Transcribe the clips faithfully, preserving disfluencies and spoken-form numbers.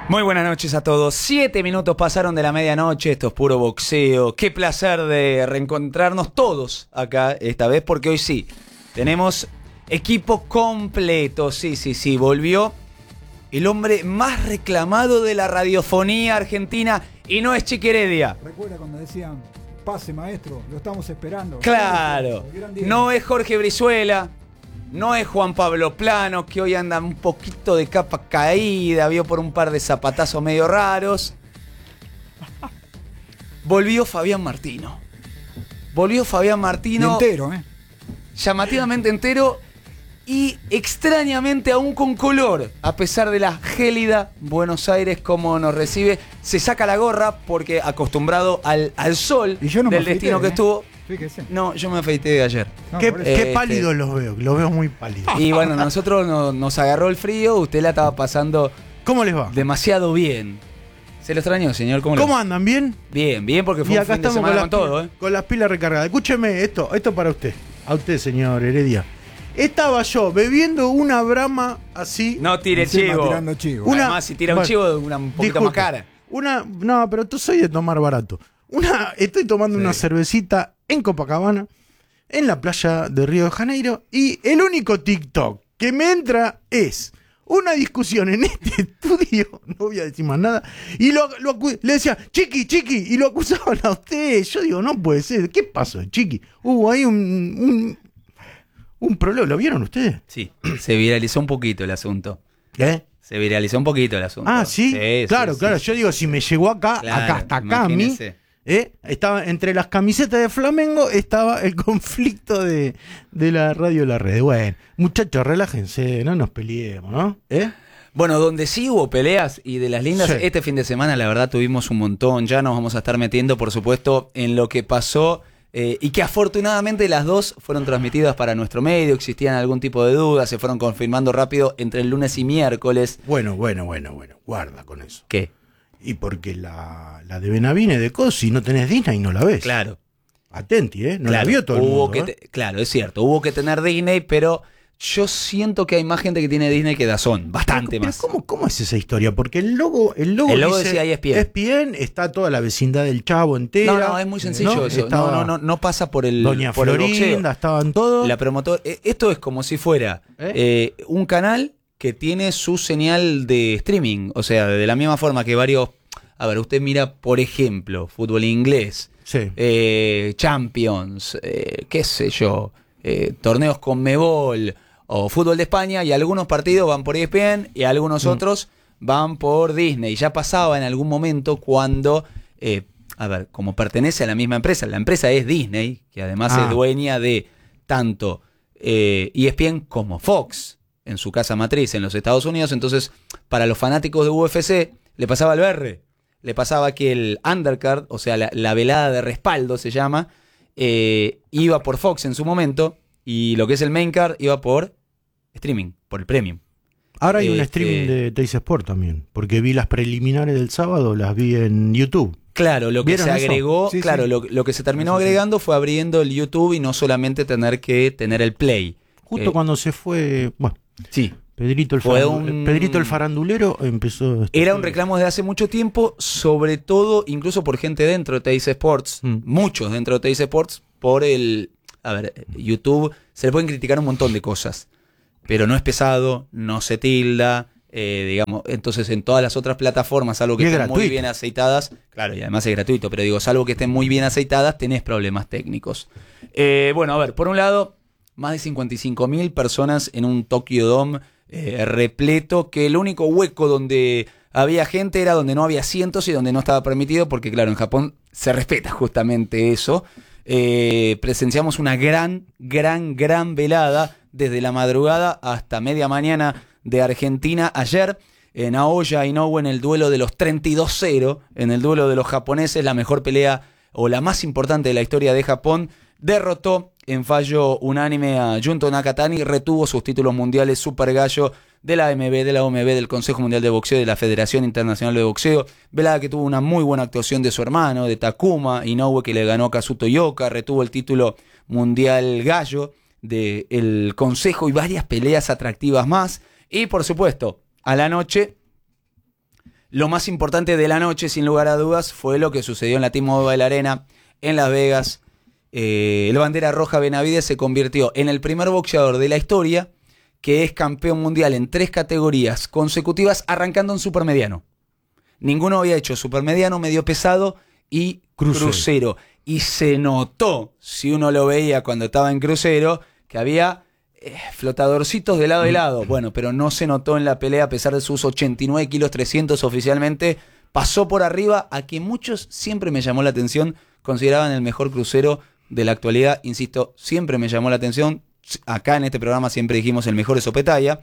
Muy buenas noches a todos. Siete minutos pasaron de la medianoche. Esto es puro boxeo. Qué placer de reencontrarnos todos acá esta vez, porque hoy sí tenemos equipo completo. Sí, sí, sí. Volvió el hombre más reclamado de la radiofonía argentina y no es Chiqui Heredia. Recuerda cuando decían, pase maestro, lo estamos esperando. Claro. No es Jorge Brizuela. No es Juan Pablo Plano, que hoy anda un poquito de capa caída, vio por un par de zapatazos medio raros. Volvió Fabián Martino. Volvió Fabián Martino. Y entero, ¿eh? Llamativamente entero y extrañamente aún con color. A pesar de la gélida Buenos Aires, como nos recibe, se saca la gorra porque acostumbrado al, al sol y yo no del me afeité, destino que ¿eh? estuvo. Fíjese. No, yo me afeité de ayer. No, qué por qué Este- pálidos los veo, los veo muy pálidos. Y bueno, nosotros no- nos agarró el frío, usted la estaba pasando ¿Cómo les va? demasiado bien. ¿Se lo extrañó, señor? ¿Cómo, le- ¿Cómo andan? ¿Bien? Bien, bien, porque fue Y un acá fin de estamos con semana las, con todo, pilas, ¿eh? con las pilas recargadas. Escúcheme esto, esto para usted. A usted, señor Heredia. Estaba yo bebiendo una brama así. No tire Encima chivo. tirando chivo. Una- Además, si tira un bueno, chivo, una un poquito disculpe, más cara. Una, no, pero tú soy de tomar barato. Una, estoy tomando Sí. una cervecita en Copacabana, en la playa de Río de Janeiro, y el único TikTok que me entra es una discusión en este estudio, no voy a decir más nada, y lo, lo acu- le decía, Chiqui, Chiqui, y lo acusaban a usted. Yo digo, no puede ser, ¿qué pasó, Chiqui? Hubo ahí un, un, un problema, ¿lo vieron ustedes? Sí, se viralizó un poquito el asunto. ¿Eh? Se viralizó un poquito el asunto. Ah, ¿sí? claro, sí, claro, sí. yo digo, si me llegó acá, Claro, acá hasta acá a mí, imagínese. ¿eh? Estaba entre las camisetas de Flamengo, estaba el conflicto de, de la radio y la red. Bueno, muchachos, relájense, no nos peleemos, ¿no? ¿Eh? Bueno, donde sí hubo peleas y de las lindas, Sí. este fin de semana la verdad tuvimos un montón. Ya nos vamos a estar metiendo, por supuesto, en lo que pasó eh, y que afortunadamente las dos fueron transmitidas para nuestro medio. Existían algún tipo de dudas, se fueron confirmando rápido entre el lunes y miércoles. Bueno, bueno, bueno, bueno, guarda con eso. ¿Qué? Y porque la, la de Benavine de Cos, si no tenés Disney no la ves. Claro. Atenti, ¿eh? No Claro, la vio todo el hubo mundo. que ¿eh? te- claro, es cierto, hubo que tener Disney, pero yo siento que hay más gente que tiene Disney que DAZN, bastante Pero, más. pero ¿cómo, ¿Cómo es esa historia? Porque el logo, el logo, El logo dice decía E S P N. E S P N, está toda la vecindad del Chavo entera. No, no, es muy sencillo ¿no? eso. Estaba No, no, no, no pasa por el, Doña por el Florinda, boxeo. estaban todos. La promotor, eh, esto es como si fuera ¿Eh? eh, un canal que tiene su señal de streaming. O sea, de la misma forma que varios. A ver, usted mira, por ejemplo, fútbol inglés, Sí. eh, Champions, eh, qué sé yo, eh, torneos con Conmebol o fútbol de España, y algunos partidos van por E S P N y algunos Mm. otros van por Disney. Ya pasaba en algún momento cuando, eh, a ver, como pertenece a la misma empresa, la empresa es Disney, que además Ah. es dueña de tanto eh, E S P N como Fox en su casa matriz en los Estados Unidos. Entonces, para los fanáticos de U F C le pasaba al berre. Le pasaba que el undercard, o sea, la, la velada de respaldo se llama, eh, iba por Fox en su momento, y lo que es el main card iba por streaming, por el premium. Ahora hay un Este- streaming de Teis Sport también, porque vi las preliminares del sábado, las vi en YouTube. Claro, lo que ¿Vieron se eso? agregó, Sí, claro, sí. Lo, lo que se terminó Eso sí. agregando fue abriendo el YouTube y no solamente tener que tener el Play. Justo Eh, cuando se fue, bueno, Sí. Pedrito el, Fue farandu- un- Pedrito el farandulero empezó... este- Era un reclamo desde hace mucho tiempo, sobre todo incluso por gente dentro de Teis Sports, Mm. muchos dentro de Teis Sports, por el... A ver, YouTube se le pueden criticar un montón de cosas, pero no es pesado, no se tilda, eh, digamos, entonces en todas las otras plataformas, salvo que Y es estén muy gratuito. bien aceitadas, claro, y además es gratuito, pero digo, salvo que estén muy bien aceitadas, tenés problemas técnicos. Eh, bueno, a ver, por un lado, más de cincuenta y cinco mil personas en un Tokyo Dome eh, repleto, que el único hueco donde había gente era donde no había asientos y donde no estaba permitido, porque claro, en Japón se respeta justamente eso. Eh, presenciamos una gran, gran, gran velada desde la madrugada hasta media mañana de Argentina. Ayer, en Naoya Inoue, en el duelo de los treinta y dos cero, en el duelo de los japoneses, la mejor pelea o la más importante de la historia de Japón, derrotó en fallo unánime a Junto Nakatani y retuvo sus títulos mundiales Super Gallo de la A M B, de la O M B, del Consejo Mundial de Boxeo y de la Federación Internacional de Boxeo. Velada que tuvo una muy buena actuación de su hermano, de Takuma Inoue, que le ganó a Kazuto Yoka, retuvo el título mundial gallo del Consejo y varias peleas atractivas más. Y por supuesto, a la noche, lo más importante de la noche, sin lugar a dudas, fue lo que sucedió en la T-Mobile Arena en Las Vegas. Eh, el bandera roja Benavides se convirtió en el primer boxeador de la historia que es campeón mundial en tres categorías consecutivas, arrancando en supermediano. Ninguno había hecho supermediano, medio pesado y crucero. crucero. Y se notó, si uno lo veía cuando estaba en crucero, que había eh, flotadorcitos de lado y lado. Bueno, pero no se notó en la pelea a pesar de sus ochenta y nueve kilos trescientos oficialmente. Pasó por arriba a quien muchos, siempre me llamó la atención, consideraban el mejor crucero de la actualidad. Insisto, siempre me llamó la atención. Acá en este programa siempre dijimos el mejor es Opetaya.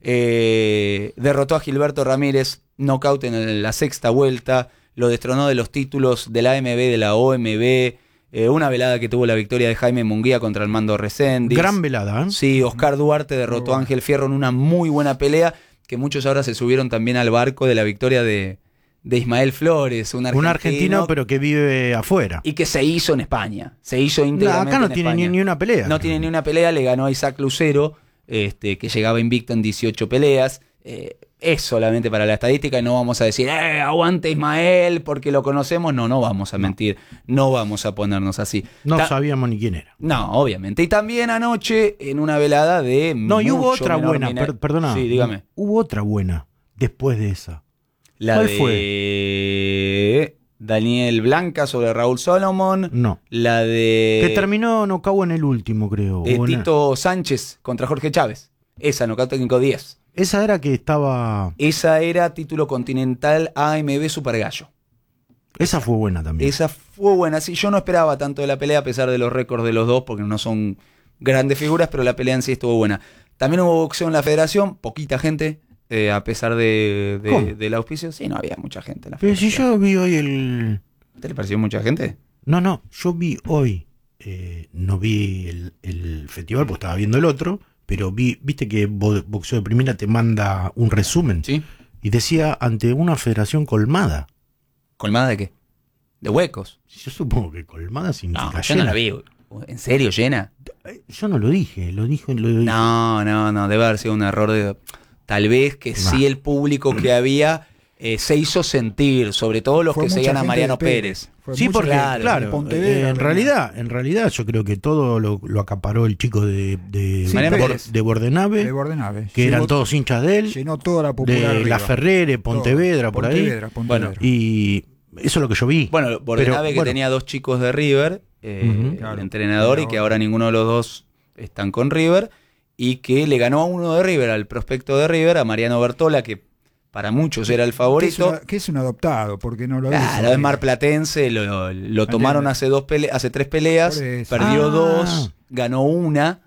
Eh, derrotó a Gilberto Ramírez, knockout en la sexta vuelta, lo destronó de los títulos de la A M B, de la O M B, eh, una velada que tuvo la victoria de Jaime Munguía contra Armando Reséndiz. Gran velada, ¿eh? Sí, Oscar Duarte derrotó a Ángel Fierro en una muy buena pelea, que muchos ahora se subieron también al barco de la victoria de, de Ismael Flores, un argentino, un argentino pero que vive afuera. Y que se hizo en España, se hizo íntegramente no, acá no en tiene España. ni, ni una pelea. No tiene ni una pelea, le ganó a Isaac Lucero, este, que llegaba invicto en dieciocho peleas. Eh, es solamente para la estadística y no vamos a decir, eh, aguante Ismael porque lo conocemos. No, no vamos a mentir, no vamos a ponernos así. No Ta- sabíamos ni quién era. No, obviamente. Y también anoche en una velada de No, y hubo mucho otra menor buena, mina- per- perdona. Sí, dígame. Hubo otra buena después de esa. La ¿Cuál de fue? Daniel Blanca sobre Raúl Solomon. No. La de Que terminó nocaut en el último, creo. eh, o en- Tito Sánchez contra Jorge Chávez. Esa, nocaut técnico diez. Esa era que estaba... Esa era título continental A M B Super Gallo. Esa fue buena también. Esa fue buena. Sí, yo no esperaba tanto de la pelea a pesar de los récords de los dos porque no son grandes figuras, pero la pelea en sí estuvo buena. También hubo boxeo en la federación, poquita gente, eh, a pesar de, ¿Cómo? de, del auspicio. Sí, no había mucha gente en la Pero si federación. yo vi hoy el... ¿Te le pareció mucha gente? No, no, yo vi hoy, eh, no vi el, el festival porque estaba viendo el otro, pero vi, viste que Bo- Boxeo de Primera te manda un resumen. Sí. Y decía ante una federación colmada. ¿Colmada de qué? ¿De huecos? Yo supongo que colmada significa No, yo no llena. la vi. ¿En serio, llena? Eh, Yo no lo dije, lo dijo... Lo, No, no, no, debe haber sido un error de... Tal vez que sí el público que había eh, se hizo sentir, sobre todo los Fue que mucha seguían a gente Mariano de Pérez. Fue Sí, mucha porque, gente de claro, Pontevedra eh, en también. realidad, en realidad yo creo que todo lo, lo acaparó el chico de, de, Sí, Bor- Pérez. de Bordenave, de Bordenave. que Llegó- eran todos hinchas de él, Llenó toda la popular de arriba. La Ferrere, Pontevedra, Todo. por Pontevedra, ahí. Pontevedra. Bueno, Y eso es lo que yo vi. Bueno, Bordenave Pero, que bueno. tenía dos chicos de River, eh, Ujú. el Claro. entrenador, y que ahora ninguno de los dos están con River, y que le ganó a uno de River, al prospecto de River, a Mariano Bertola, que para muchos era el Que es, favorito. una- que es un adoptado, porque no lo Claro, hizo. es marplatense, lo, lo tomaron hace dos pele hace tres peleas, Por eso. perdió Ah. dos, ganó una.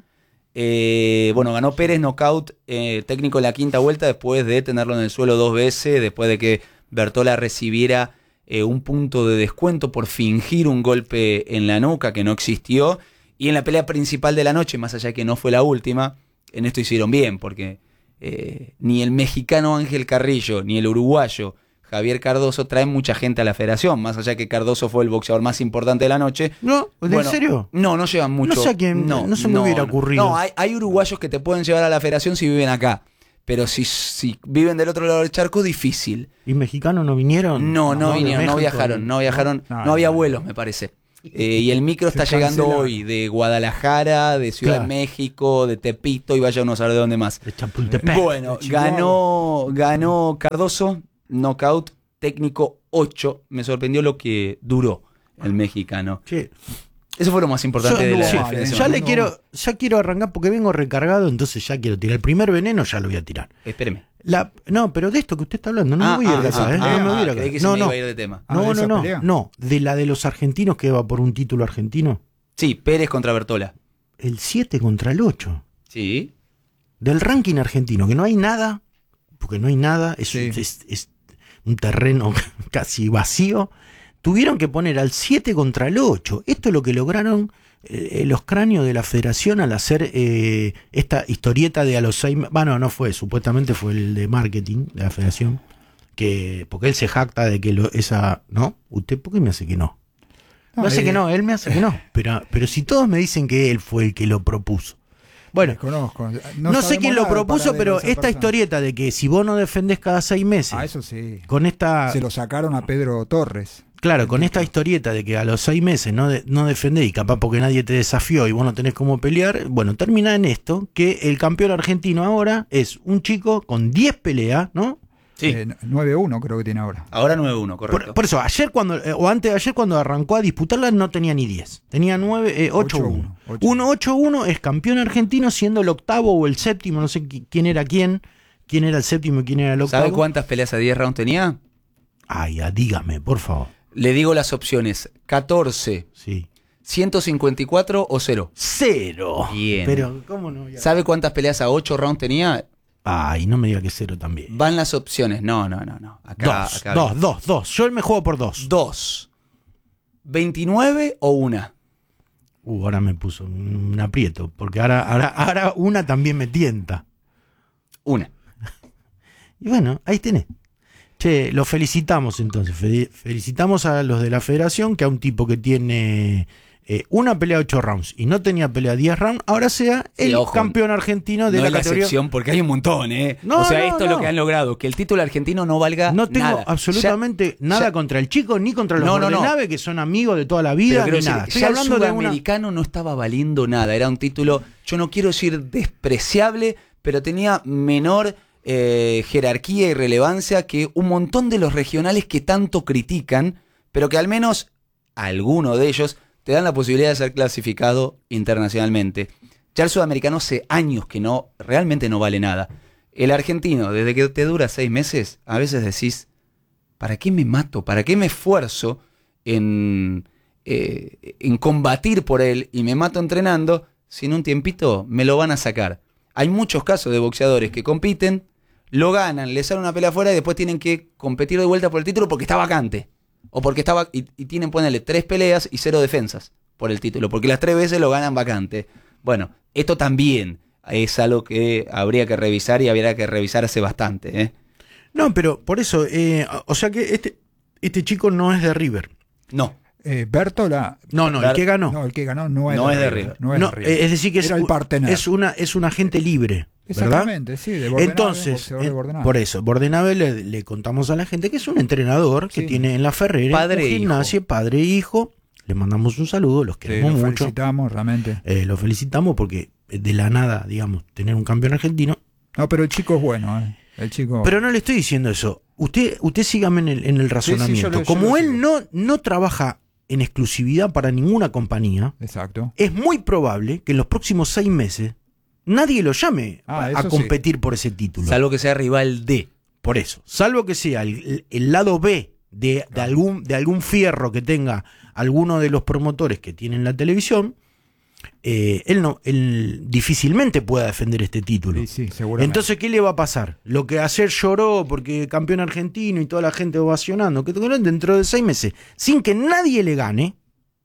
Eh, bueno, ganó Pérez knockout eh, técnico en la quinta vuelta después de tenerlo en el suelo dos veces, después de que Bertola recibiera eh, un punto de descuento por fingir un golpe en la nuca que no existió. Y en la pelea principal de la noche, más allá de que no fue la última, en esto hicieron bien, porque eh, ni el mexicano Ángel Carrillo, ni el uruguayo Javier Cardoso traen mucha gente a la federación, más allá de que Cardoso fue el boxeador más importante de la noche. ¿No? ¿En Bueno, serio? No, no llevan mucho. No sé a quién- no se me hubiera ocurrido. No, hay, hay uruguayos que te pueden llevar a la federación si viven acá. Pero si, si viven del otro lado del charco, difícil. ¿Y mexicanos no vinieron? No, no, de vinieron, no México. viajaron, no viajaron, no, No, había no. vuelos, me parece. Eh, y el micro está Se llegando cancelaron. hoy de Guadalajara, de Ciudad Claro. de México, de Tepito y vaya uno a saber de dónde más. De Chapultepec. Bueno, de Chihuahua. ganó, ganó Cardoso, knockout técnico ocho. Me sorprendió lo que duró el mexicano. Che, Eso fue lo más importante yo- de la sí, federación. ya le No. quiero, ya quiero arrancar porque vengo recargado, entonces ya quiero tirar. El primer veneno ya lo voy a tirar. Espéreme. La, no, pero de esto que usted está hablando, no me voy a ir de acá, ¿eh? ah, no me voy a ir ah, acá. creí que se No, me no, iba a ir de tema. Ah, no, ¿de no, esa no, pelea? no, de la de los argentinos que va por un título argentino. Sí, Pérez contra Bertola. El siete contra el ocho. Sí. Del ranking argentino, que no hay nada, porque no hay nada, es, Sí. un, es, es un terreno casi vacío. Tuvieron que poner al siete contra el ocho. Esto es lo que lograron eh, los cráneos de la federación al hacer eh, esta historieta de a los seis... Bueno, no fue, supuestamente fue el de marketing de la federación, que porque él se jacta de que lo, esa... ¿No? ¿Usted por qué me hace que no? Me No, hace eh, que no, él me hace que no. Pero, pero si todos me dicen que él fue el que lo propuso. Bueno, Desconozco. no, no sé quién lo propuso, pero esta persona. historieta de que si vos no defendés cada seis meses. Ah, eso sí. Con esta. Se lo sacaron a Pedro Torres. Claro, con esta historieta de que a los seis meses no, de, no defendés y capaz porque nadie te desafió y vos no tenés cómo pelear, bueno, termina en esto, que el campeón argentino ahora es un chico con diez peleas, ¿no? Sí. Eh, nueve uno creo que tiene ahora. Ahora nueve uno, correcto. Por, por eso, ayer cuando, eh, o antes de ayer cuando arrancó a disputarla no tenía ni diez. Tenía nueve, eh, ocho uno. uno ocho uno es campeón argentino siendo el octavo o el séptimo, no sé quién era quién, quién era el séptimo y quién era el octavo. ¿Sabe cuántas peleas a diez rounds tenía? Ay, ya, dígame, por favor. Le digo las opciones, catorce, sí. ciento cincuenta y cuatro o cero. Cero. Bien. Pero, ¿cómo no? Ya. ¿Sabe cuántas peleas a ocho rounds tenía? Ay, no me diga que cero también. Van las opciones. No, no, no, no. Acá, dos, acá dos, dos, dos. Yo me juego por dos. Dos. ¿veintinueve o una? Uh, ahora me puso un aprieto, porque ahora, ahora, ahora una también me tienta. Una. Y bueno, ahí tenés. Che, los felicitamos entonces. Fe- felicitamos a los de la federación que a un tipo que tiene eh, una pelea ocho rounds y no tenía pelea diez rounds, ahora sea el Sí, ojo, campeón argentino de no la es la categoría. excepción, porque hay un montón, ¿eh? No, o sea, no, esto no. es lo que han logrado, que el título argentino no valga No tengo nada. absolutamente Ya- nada ya- contra el chico ni contra los No, no, no. Bordenave, que son amigos de toda la Pero vida, quiero ni decir, nada. Estoy ya el hablando de una... sudamericano no estaba valiendo nada, era un título, yo no quiero decir despreciable, pero tenía menor eh, jerarquía y relevancia que un montón de los regionales que tanto critican, pero que al menos alguno de ellos te dan la posibilidad de ser clasificado internacionalmente. Ya el sudamericano hace años que no, realmente no vale nada. El argentino, desde que te dura seis meses, a veces decís, ¿para qué me mato? ¿Para qué me esfuerzo en, eh, en combatir por él y me mato entrenando si en un tiempito me lo van a sacar? Hay muchos casos de boxeadores que compiten, lo ganan, le salen una pelea afuera y después tienen que competir de vuelta por el título porque está vacante. O porque estaba y, y tienen, ponerle tres peleas y cero defensas por el título, porque las tres veces lo ganan vacante. Bueno, esto también es algo que habría que revisar y habría que revisar hace bastante, ¿eh? No, pero por eso, eh, o sea que este, este chico no es de River. No. Eh, Bertola. No, no, Ber- el que ganó. No, el que ganó no es, No de, es de River, River. No es, No, de River. eh, es decir que es, Era el un- partener. es una es un agente libre, ¿verdad? Exactamente, sí, de Bordenave, Entonces, boxeador de eh, Bordenave. por eso, Bordenave le, le contamos a la gente que es un entrenador que Sí. tiene en la Ferrera Padre un e hijo. gimnasio, padre e hijo. Le mandamos un saludo, los Sí, queremos lo mucho. felicitamos realmente. Eh, lo felicitamos porque de la nada, digamos, tener un campeón argentino. No, pero el chico es bueno, ¿eh? El chico. Pero no le estoy diciendo eso. Usted, usted sígame en el, en el razonamiento. Sí, sí, yo lo- yo Como lo él sigo. no, no trabaja en exclusividad para ninguna compañía, Exacto. es muy probable que en los próximos seis meses nadie lo llame Ah, a, eso a sí. competir por ese título. Salvo que sea rival de. Por eso, salvo que sea el, el lado B de, de, algún, de algún fierro que tenga alguno de los promotores que tienen la televisión, eh, él no, él difícilmente pueda defender este título. Sí, sí, seguramente. Entonces, ¿qué le va a pasar? Lo que ayer lloró porque campeón argentino y toda la gente ovacionando, que dentro de seis meses, sin que nadie le gane,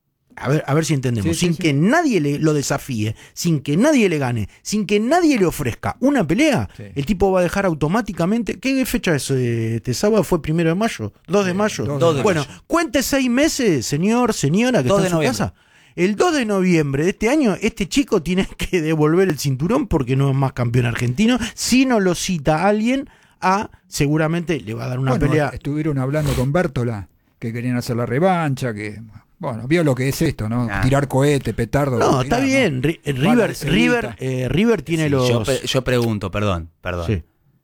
a ver, a ver si entendemos, Sí, sí, sin sí. que nadie le, lo desafíe, sin que nadie le gane, sin que nadie le ofrezca una pelea, Sí. el tipo va a dejar automáticamente. ¿Qué fecha es eh, este sábado? ¿Fue primero de mayo? ¿dos de Eh, mayo? dos de Dos de Bueno, mayo. cuente seis meses, señor, señora, que dos está de en su noviembre. casa. El dos de noviembre de este año, este chico tiene que devolver el cinturón porque no es más campeón argentino. Si no lo cita alguien, a seguramente le va a dar una Bueno, pelea. estuvieron hablando con Bertola, que querían hacer la revancha, que. Bueno, vio lo que es esto, ¿no? Ah. Tirar cohete, petardo. No, mirá, está bien. Ri- eh, Vale, River, seguita. River, eh, River tiene Sí, los. yo, pre- yo pregunto, perdón, perdón. Sí.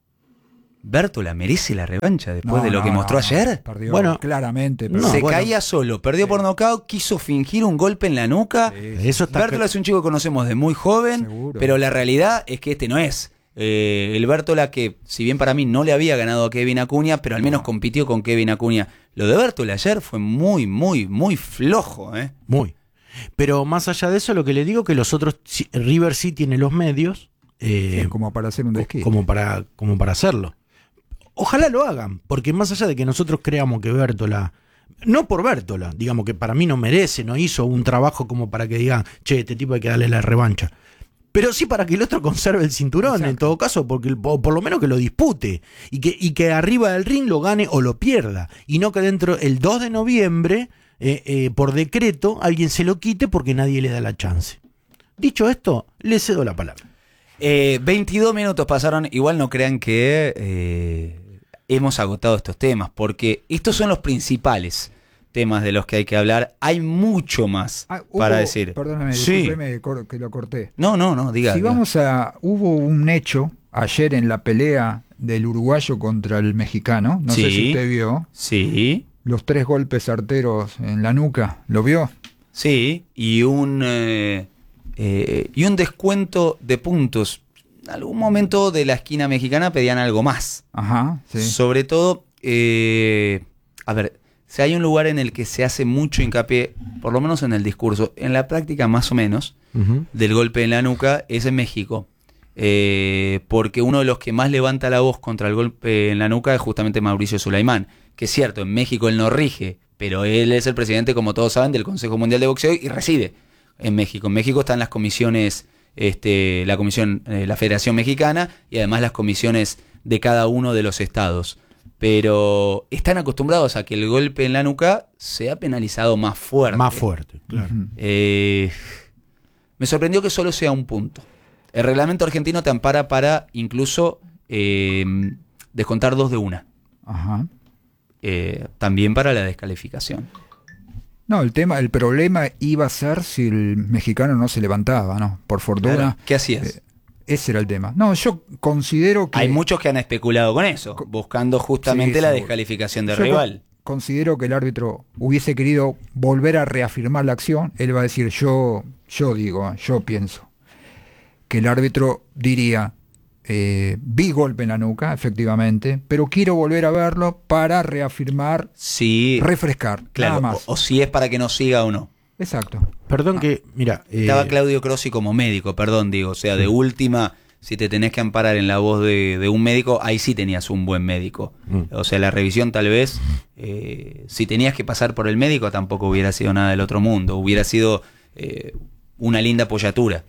¿Bertola merece la revancha después No, de lo no, que no, mostró no, ayer? Perdió Bueno, claramente. Pero no, Se bueno. caía solo, perdió por nocaut, quiso fingir un golpe en la nuca. Sí, Eso está. Bertola es un chico que conocemos de muy joven, Seguro. pero la realidad es que este no es. Eh, el Bertola que, si bien para mí no le había ganado a Kevin Acuña, pero al menos compitió con Kevin Acuña. Lo de Bertola ayer fue muy, muy, muy flojo, ¿eh? Muy. Pero más allá de eso, lo que le digo que los otros, sí, River sí tiene los medios eh, sí, como para hacer un desquite. como para como para hacerlo. Ojalá lo hagan, porque más allá de que nosotros creamos que Bertola, no por Bertola, digamos que para mí no merece, no hizo un trabajo como para que digan, che, este tipo hay que darle la revancha. Pero sí para que el otro conserve el cinturón, Exacto. en todo caso, porque el- o por lo menos que lo dispute y que, y que arriba del ring lo gane o lo pierda. Y no que dentro, el dos de noviembre, eh, eh, por decreto, alguien se lo quite porque nadie le da la chance. Dicho esto, le cedo la palabra. Eh, veintidós minutos pasaron, igual no crean que eh, hemos agotado estos temas, porque estos son los principales temas de los que hay que hablar. Hay mucho más Ah, hubo- para decir. Perdóname, Sí. discúlpeme cor- que lo corté. No, no, no, diga. Si diga. vamos a... Hubo un hecho ayer en la pelea del uruguayo contra el mexicano. No sé Sí. si usted vio. Sí, Los tres golpes certeros en la nuca. ¿Lo vio? sí, y un eh, eh, y un descuento de puntos. En algún momento de la esquina mexicana pedían algo más. Ajá, sí. Sobre todo, eh, a ver, si hay un lugar en el que se hace mucho hincapié, por lo menos en el discurso, en la práctica más o menos, Uh-huh. del golpe en la nuca, es en México. Eh, porque uno de los que más levanta la voz contra el golpe en la nuca es justamente Mauricio Sulaimán. Que es cierto, en México él no rige, pero él es el presidente, como todos saben, del Consejo Mundial de Boxeo y reside en México. En México están las comisiones, este, la comisión, eh, la Federación Mexicana y además las comisiones de cada uno de los estados. Pero están acostumbrados a que el golpe en la nuca sea penalizado más fuerte. Más fuerte, claro. Ujú. Eh, me sorprendió que solo sea un punto. El reglamento argentino te ampara para incluso eh, descontar dos de una. Ajá. Eh, también para la descalificación. No, el tema, el problema iba a ser si el mexicano no se levantaba, ¿no? Por fortuna. Claro. ¿Qué hacías? eh, ese era el tema. No, yo considero que... Hay muchos que han especulado con eso, buscando justamente Sí, la seguro. descalificación del Yo rival. con- Considero que el árbitro hubiese querido volver a reafirmar la acción. Él va a decir, yo, yo digo, yo pienso que el árbitro diría, eh, vi golpe en la nuca, efectivamente, pero quiero volver a verlo para reafirmar, Sí, refrescar, claro. nada más. O, o si es para que no siga o no. Exacto. Perdón que, mira... eh, Estaba Claudio Crossi como médico, perdón, digo. O sea, de última, si te tenés que amparar en la voz de, de un médico, ahí sí tenías un buen médico. Mm. O sea, la revisión tal vez, eh, si tenías que pasar por el médico, tampoco hubiera sido nada del otro mundo. Hubiera sido eh, una linda apoyatura.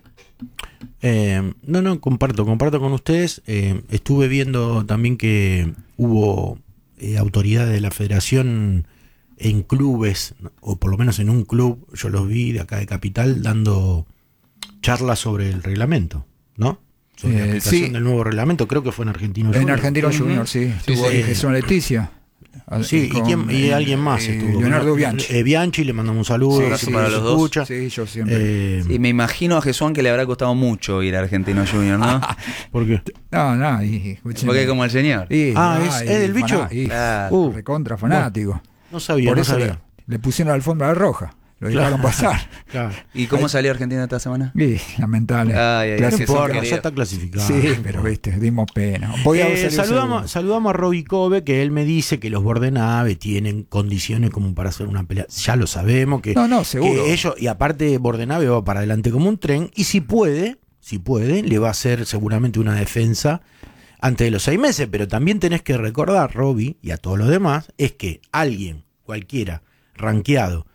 Eh, no, no, comparto, comparto con ustedes. Eh, estuve viendo también que hubo eh, autoridades de la federación en clubes, o por lo menos en un club, yo los vi de acá de Capital, dando charlas sobre el reglamento, ¿no? Sobre la Eh, aplicación sí. del nuevo reglamento, creo que fue en Argentino En Junior. Argentino Ujú. Junior, sí. Sí, Estuvo sí. ahí Jesús Leticia. Sí, y, con, quién- y eh, alguien más eh, estuvo. Leonardo ¿no? Bianchi. Eh, Bianchi, le mandamos un saludo. Sí, abrazo sí, para sí. los dos. Escucha. Sí, yo siempre. Eh, Y me imagino a Jesús que le habrá costado mucho ir a Argentino Junior, ¿no? ¿Por qué? No, no, y, escúcheme. Porque como el señor. Y- Ah, ¿es- y es del bicho? faná- y- Claro. Uh, recontra fanático. No sabía, Por no eso le, sabía. le pusieron la alfombra roja. Lo Claro. dejaron pasar. Claro. ¿Y cómo salió Argentina esta semana? Y, lamentable. Ay, ay, No Gracias, Clasificado. importa, querido. ya está clasificado. Sí, pero viste, dimos pena. Podía haber Eh, salido saludamos, segundo. saludamos a Roby Kobe, que él me dice que los Bordenave tienen condiciones como para hacer una pelea. Ya lo sabemos, que, No, no, seguro. que ellos, y aparte Bordenave va para adelante como un tren, y si puede, si puede, le va a hacer seguramente una defensa antes de los seis meses, pero también tenés que recordar, Roby, y a todos los demás, es que alguien, cualquiera, rankeado,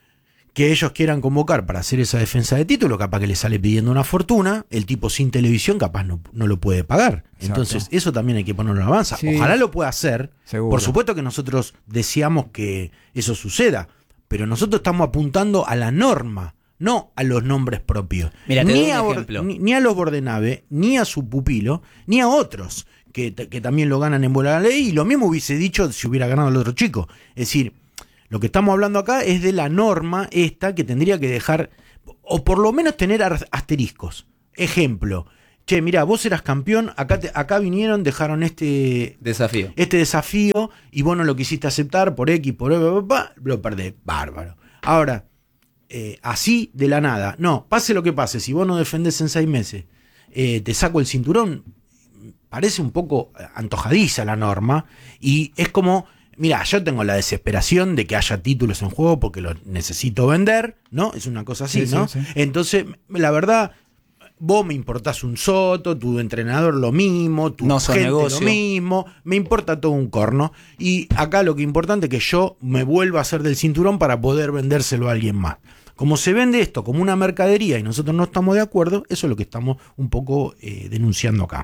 que ellos quieran convocar para hacer esa defensa de título, capaz que le sale pidiendo una fortuna, el tipo sin televisión capaz no, no lo puede pagar. Exacto. Entonces eso también hay que ponerlo en la balanza. Sí. Ojalá lo pueda hacer. Seguro. Por supuesto que nosotros deseamos que eso suceda, pero nosotros estamos apuntando a la norma, no a los nombres propios. Mira, te doy un a, Bor- ejemplo. ni, ni a los Bordenave, ni a su pupilo, ni a otros que, que también lo ganan en bola de la ley, y lo mismo hubiese dicho si hubiera ganado el otro chico. Es decir, lo que estamos hablando acá es de la norma esta que tendría que dejar, o por lo menos tener ar- asteriscos. Ejemplo, che, mira, vos eras campeón, acá, te- acá vinieron, dejaron este, Desafío. este desafío y vos no lo quisiste aceptar por X, por Y, pa, pa, pa, lo perdés. Bárbaro. Ahora, eh, así de la nada, no, pase lo que pase, si vos no defendés en seis meses, eh, te saco el cinturón, parece un poco antojadiza la norma, y es como... Mira, yo tengo la desesperación de que haya títulos en juego porque los necesito vender, ¿no? Es una cosa así, Sí, ¿no? sí, sí. Entonces, la verdad, vos me importás un soto, tu entrenador lo mismo, tu No son gente negocio. lo mismo, me importa todo un corno. Y acá lo que es importante es que yo me vuelva a hacer del cinturón para poder vendérselo a alguien más. Como se vende esto como una mercadería y nosotros no estamos de acuerdo, eso es lo que estamos un poco eh, denunciando acá.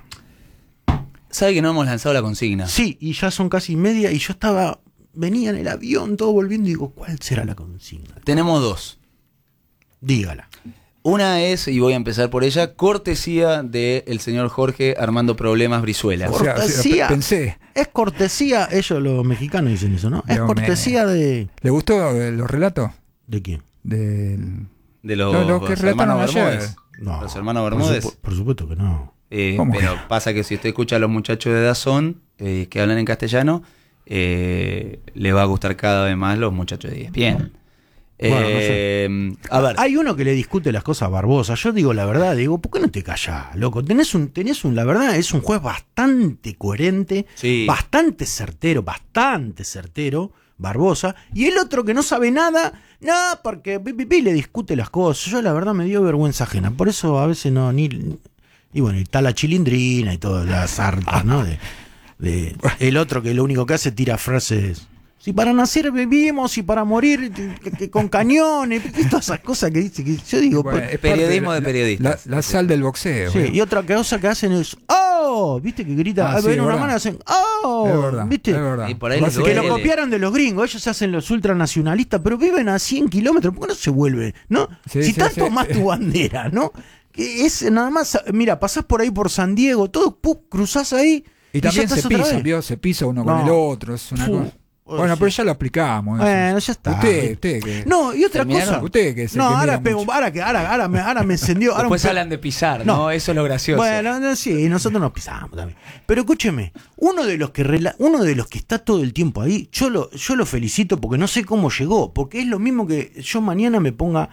¿Sabe que no hemos lanzado la consigna? Sí, y ya son casi media y yo estaba, venía en el avión todo volviendo y digo, ¿cuál será la consigna? Tenemos dos. Dígala. Una es, y voy a empezar por ella, cortesía del señor Jorge Armando Problemas Brizuela. O sea, Cortesía. pensé. Es cortesía, ellos los mexicanos dicen eso, ¿no? Es Pero cortesía me- de... ¿Le gustó eh, los relatos? ¿De quién? Del... De los, Lo- lo que los relataron hermanos ayer. Bermúdez. No, Los hermanos por Bermúdez. supu- Por, supuesto que no. Eh, ¿Cómo pero que? pasa que si usted escucha a los muchachos de Dazón eh, que hablan en castellano, eh, le va a gustar cada vez más los muchachos de E S P N. Bueno, no Eh, A ver, Hay uno que le discute las cosas a Barbosa. Yo digo la verdad, digo, ¿por qué no te callás, loco? Tenés un, tenés un, la verdad, es un juez bastante coherente, Sí. bastante certero, bastante certero, Barbosa. Y el otro que no sabe nada, no, porque pi, pi, pi, le discute las cosas. Yo la verdad me dio vergüenza ajena. Por eso a veces no, ni. Y bueno, y está la chilindrina y todas las hartas, ¿no? De, de- el otro que lo único que hace tira frases. Si para nacer vivimos y para morir que- que con cañones, y todas esas cosas que dice. Que yo digo, Bueno, pues, es parte periodismo la- de periodistas. La, la sal del boxeo. sí, ¿eh? y otra cosa que hacen es ¡oh! ¿Viste que grita? Ah, Ah, sí, ven es una verdad. mano y hacen ¡oh! Es verdad. ¿Viste? Es verdad. Y por ahí Lo les hace- Que lo duele. copiaron de los gringos, ellos se hacen los ultranacionalistas, pero viven a cien kilómetros, ¿por qué no se vuelve? ¿No? Sí, si sí, tanto sí. más tu bandera, ¿no? Que es nada más, mira, pasás por ahí por San Diego, todo, pu, cruzás ahí Y ya también estás se otra pisa, vez. ¿vio? Se pisa uno con No. el otro. Es una Fu. cosa. Bueno, Sí. pero ya lo aplicamos. eso. Bueno, ya está. Usted, usted que. No, y otra ¿Terminaron? cosa. Usted que es el no, que ahora, mira pego, mucho. ahora, que, ahora, ahora, me, ahora me encendió. Ahora después un pe- hablan de pisar, ¿no? No. Eso es lo gracioso. Bueno, no, sí, nosotros nos pisamos también. Pero escúcheme, uno de los que rela- uno de los que está todo el tiempo ahí, yo lo, yo lo felicito porque no sé cómo llegó, porque es lo mismo que yo mañana me ponga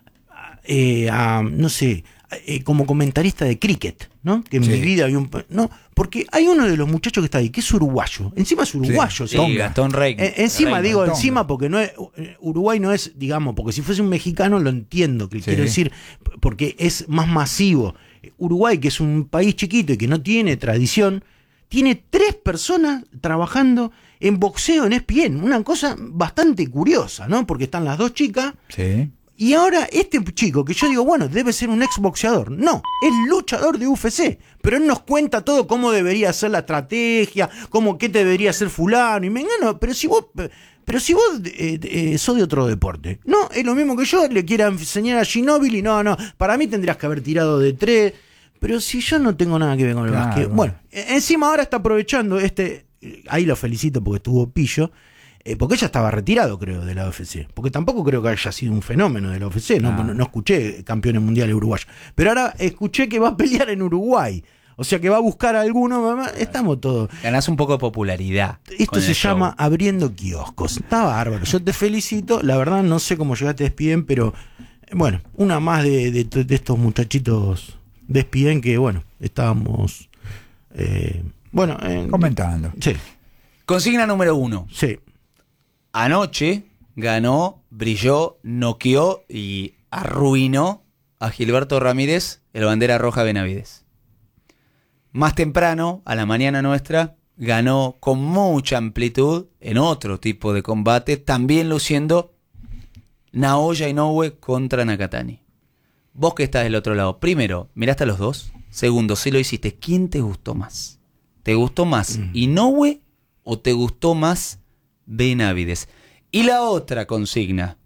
eh, a, no sé, eh, como comentarista de cricket, ¿no? Que en Sí. mi vida había un... No, porque hay uno de los muchachos que está ahí, que es uruguayo. Encima es uruguayo. Sí, o sea, Gastón Rey. eh, encima Reina. digo Tonga. encima porque no es, Uruguay no es, digamos, porque si fuese un mexicano lo entiendo, que Sí. quiero decir, porque es más masivo. Uruguay, que es un país chiquito y que no tiene tradición, tiene tres personas trabajando en boxeo en E S P N, una cosa bastante curiosa, ¿no? Porque están las dos chicas Sí. y ahora este chico, que yo digo, bueno, debe ser un ex boxeador. No, es luchador de U F C. Pero él nos cuenta todo cómo debería ser la estrategia, cómo qué te debería hacer fulano. Y me engano, pero si vos, pero si vos eh, eh, sos de otro deporte. No, es lo mismo que yo, le quiera enseñar a Ginóbili. No, no, para mí tendrías que haber tirado de tres. Pero si yo no tengo nada que ver con el Claro. básquet. Bueno, eh, encima ahora está aprovechando este, eh, ahí lo felicito porque estuvo pillo. Eh, porque ella estaba retirado, creo, de la U F C. Porque tampoco creo que haya sido un fenómeno de la U F C. No, Ah. no, no escuché campeones mundiales uruguayos. Pero ahora escuché que va a pelear en Uruguay. O sea que va a buscar a alguno. mamá, Estamos todos. Ganás un poco de popularidad. Esto con se el show. llama abriendo kioscos. Está bárbaro. Yo te felicito. La verdad no sé cómo llegaste a E S P N, pero eh, bueno, una más de, de, de estos muchachitos de E S P N que, bueno, estábamos... eh, bueno, en- Comentando. Sí, Consigna número uno. sí. Anoche ganó, brilló, noqueó y arruinó a Gilberto Ramírez, el bandera roja Benavides. Más temprano, a la mañana nuestra, ganó con mucha amplitud en otro tipo de combate, también luciendo Naoya Inoue contra Nakatani. Vos que estás del otro lado, primero, ¿miraste a los dos? Segundo, si lo hiciste, ¿quién te gustó más? ¿Te gustó más Mm. Inoue o te gustó más Benavides? Y la otra consigna,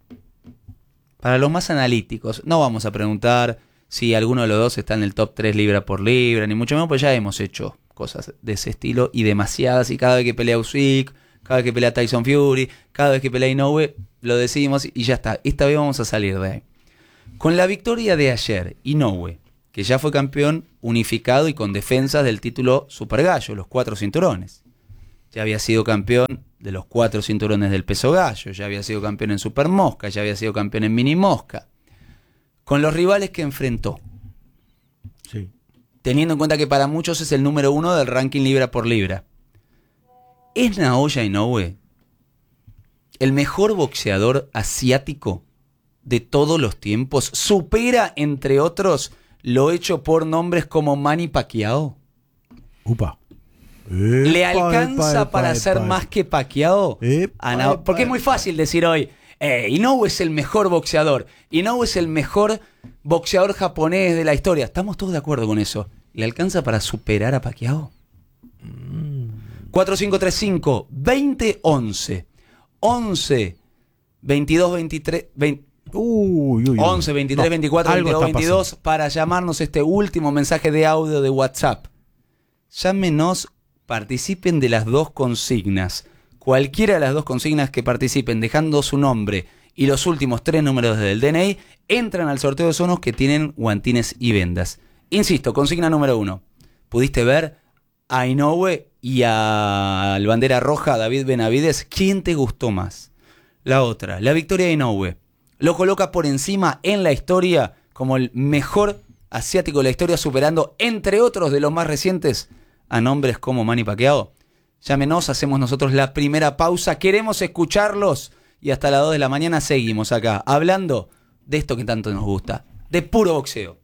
para los más analíticos, no vamos a preguntar si alguno de los dos está en el top tres libra por libra, ni mucho menos, pues ya hemos hecho cosas de ese estilo y demasiadas, y cada vez que pelea Usyk, cada vez que pelea Tyson Fury, cada vez que pelea Inoue, lo decidimos y ya está. Esta vez vamos a salir de ahí. Con la victoria de ayer, Inoue, que ya fue campeón unificado y con defensas del título Super Gallo, los cuatro cinturones. Ya había sido campeón de los cuatro cinturones del peso gallo, ya había sido campeón en Super Mosca, ya había sido campeón en Mini Mosca. Con los rivales que enfrentó, Sí. teniendo en cuenta que para muchos es el número uno del ranking libra por libra. ¿Es Naoya Inoue el mejor boxeador asiático de todos los tiempos? ¿Supera, entre otros, lo hecho por nombres como Manny Pacquiao? Upa. ¿Le Epa, alcanza epa, epa, para ser epa. más que Pacquiao? Epa, A Nao- epa, Porque es muy epa. fácil decir hoy, eh, Inoue es el mejor boxeador, Inoue es el mejor boxeador japonés de la historia. Estamos todos de acuerdo con eso. ¿Le alcanza para superar a Pacquiao? cuatro cinco tres cinco, veinte once. once, veintidós, veintitrés, veinte, Uy, uy, uy. once, veintitrés, No, veinticuatro, algo veintidós, está veintidós para llamarnos este último mensaje de audio de WhatsApp. Llámenos, participen de las dos consignas. Cualquiera de las dos consignas que participen dejando su nombre y los últimos tres números del D N I entran al sorteo de Sonos que tienen guantines y vendas. Insisto, consigna número uno. ¿Pudiste ver a Inoue y al bandera roja David Benavides? ¿Quién te gustó más? La otra, la victoria de Inoue. Lo coloca por encima en la historia como el mejor asiático de la historia, superando, entre otros de los más recientes, a nombres como Manny Pacquiao. Llámenos, hacemos nosotros la primera pausa. Queremos escucharlos y hasta las dos de la mañana seguimos acá hablando de esto que tanto nos gusta, de puro boxeo.